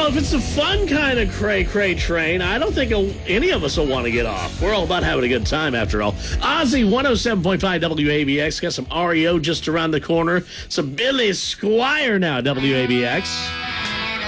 Well, if it's a fun kind of cray-cray train, I don't think any of us will want to get off. We're all about having a good time, after all. Ozzy, 107.5 WABX. Got some REO just around the corner. Some Billy Squire now, WABX.